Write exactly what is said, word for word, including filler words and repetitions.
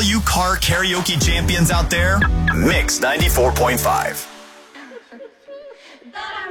all you car karaoke champions out there, Mix ninety-four point five.